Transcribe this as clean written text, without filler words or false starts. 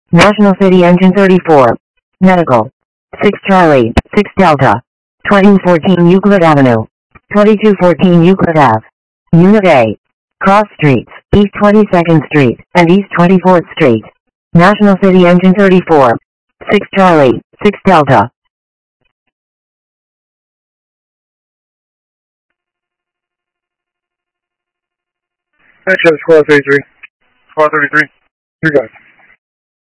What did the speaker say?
National City Engine 34. Medical. 6 Charlie, 6 Delta. 2214 Euclid Avenue. 2214 Euclid Ave. Unit A. Cross Streets, East 22nd Street, and East 24th Street. National City Engine 34. 6 Charlie, 6 Delta. Access Squad 33. Squad 33. You guys.